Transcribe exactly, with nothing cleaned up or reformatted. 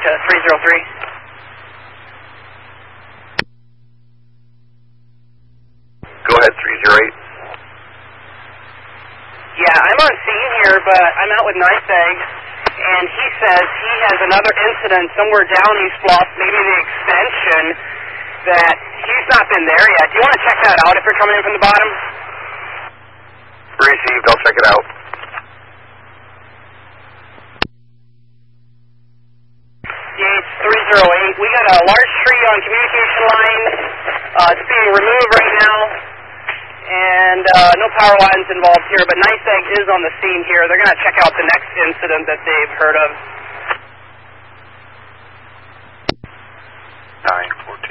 to three zero three. Go ahead, three zero eight. Yeah, I'm on scene here, but I'm out with NYSEG, and he says he has another incident somewhere down East Bluff, maybe the extension, that he's not been there yet. Do you want to check that out if you're coming in from the bottom? Received, I'll check it out. Yates three zero eight. We got a large tree on communication line. Uh, it's being removed right now, and uh, no power lines involved here, but NYSEG is on the scene here. They're going to check out the next incident that they've heard of. nine four.